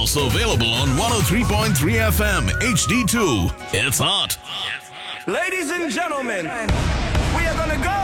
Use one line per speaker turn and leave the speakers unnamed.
Also available on 103.3 FM HD2. It's hot.
Ladies and gentlemen, we are gonna go